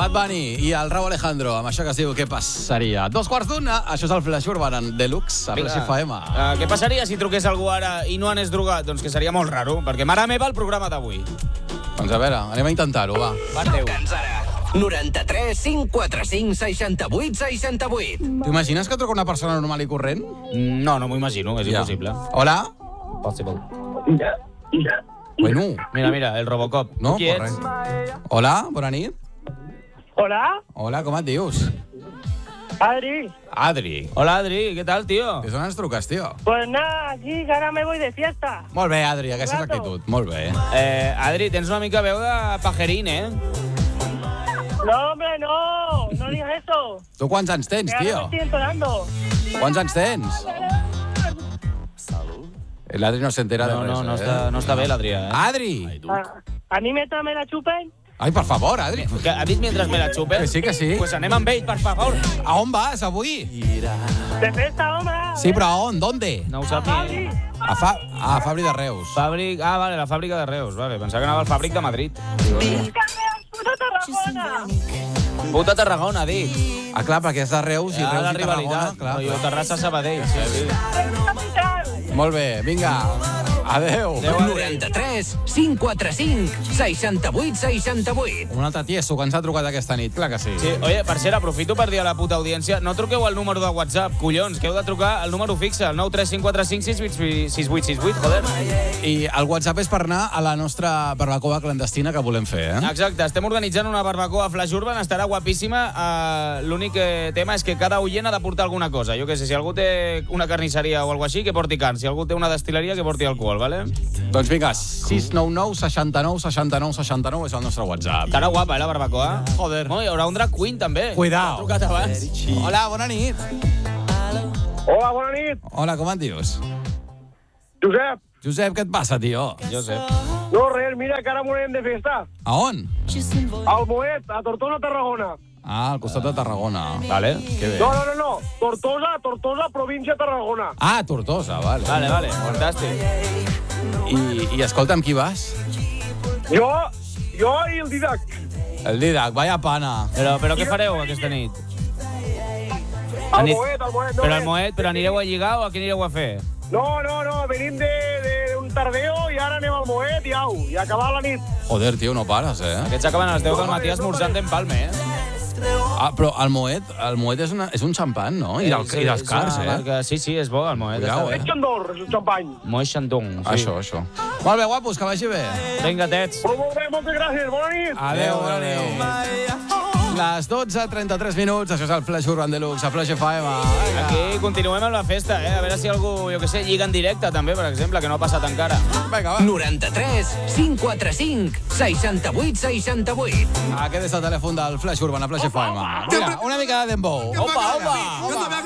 Bad Bunny i el Rauw Alejandro, amb això que es diu Què passaria? 2:15, això és el Flash Urban Deluxe, a Flash FM. Què passaria si truqués algú ara i no anés drogat? Doncs que seria molt raro, perquè mare meva el programa d'avui. Doncs a veure, anem a intentar-ho, va. Marca'ns ara. 93 545 68 68. T'imagines que truca una persona normal i corrent? No, no m'ho imagino, és impossible. Hola? Possible. Bueno. Mira, el Robocop. No, Qui ets? Hola, bona nit. Hola, Hola, com et dius? Adri. Adri. Hola, Adri, què tal, tio? Des d'on ens truques, tio? Pues nada, aquí que ahora me voy de fiesta. Molt bé, Adri, aquesta és l'actitud. Molt bé. Adri, tens una mica veu de pajerín, eh? No, hombre, no digas eso. Tu quants anys tens, Que ahora me tio? estoy entonando. Quants anys tens? L'Adri no s'entera de res, No està bé, l'Adrià, eh? Adri! A mí me la chupen. Ai, per favor, Adri. Que ha dit mentre me la xupe? Que sí, que sí. Pues anem amb ell, per favor. A on vas, avui? De fiesta, hombre. Sí, però a on? ¿Dónde? No ho sap ni... A Fabri de Reus. Vale, la fàbrica de Reus, vale. Pensava que anava al fàbric de Madrid. Puta Tarragona. Puta Tarragona, dic. Ah, clar, perquè és de Reus i Ja, Reus la i Tarragona. rivalitat. Clar. Jo, Terrassa, Sabadell. Sí. Molt bé, vinga. Adéu. 93 545 68 68. Un altre tieso que ens ha trucat aquesta nit, clar que sí. Sí, oye, per cert, aprofito per dir a la puta audiència, no truqueu al número de WhatsApp, collons, que heu de trucar al número fixe, el 935456868, joder. I el WhatsApp és per anar a la nostra barbacoa clandestina que volem fer, eh? Exacte, estem organitzant una barbacoa Flash Urban, estarà guapíssima. L'únic tema és que cada oient ha de portar alguna cosa. Jo què sé, si algú té una carnisseria o alguna així, que porti carn. Si algú té una destileria, que porti alcohol, vale? Doncs vinga, 699 69 69 69 és el nostre WhatsApp. Estarà guapa, la barbacoa. Joder. No, hi haurà un drag queen, també. Cuidao. M'ha trucat abans. Hola, bona nit. Hola, bona nit. Hola, com et dius? Josep. Josep, què et passa, tio? Josep. No, res, mira que ara m'anem de fiesta. A on? Al Moet, a Tortosa, Tarragona. Ah, al costat de Tarragona. Vale. Que bé. No. Tortosa, província de Tarragona. Ah, Tortosa, vale. Vale, fantàstic. I escolta, amb qui vas? Jo i el Didac. El Didac, vaya pana. Però què fareu aquesta nit? Al Moet, no. Però al Moet, però anireu a lligar o a què anireu a fer? No, venim d'un tardeo i ara anem al Moet i au, i acabar la nit. Joder, tio, no pares, eh? Aquests acaben a les 10 del matí esmorzant d'empalme, eh? Ah, però el Moet és un xampan, no? I dels cars, eh? Sí, és bo, el Moet. Cuidao, És xandor, és un xampany. Moet Xandong, sí. Això. Molt bé, guapos, que vagi bé. Vinga, tets. Molt bé, moltes gràcies, bona nit. Adéu, bona nit. Les 12:33 minuts, això és el Flash Urban Deluxe, a Flash FM. Aquí continuem amb la festa, eh? A veure si algú, jo què sé, lliga en directe també, per exemple, que no ha passat encara. Vinga, va. 93 545 68 68. Aquest és el telèfon del Flash Urban, a Flash FM. Mira, una mica de dembow. Opa!